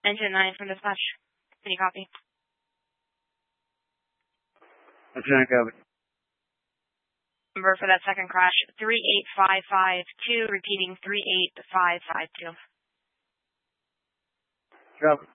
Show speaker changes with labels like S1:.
S1: Engine 9 from dispatch. Can you copy?
S2: Engine 9 copy.
S1: Number for that second crash, 38552, repeating 38552.
S2: Copy.